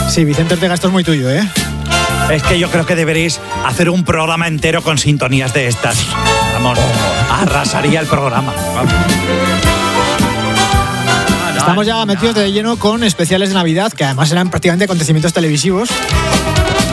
Sí, Vicente Ortega, esto es muy tuyo, ¿eh? Es que yo creo que deberéis hacer un programa entero con sintonías de estas. Vamos, arrasaría el programa. Vamos. Estamos ya metidos de lleno con especiales de Navidad, que además eran prácticamente acontecimientos televisivos.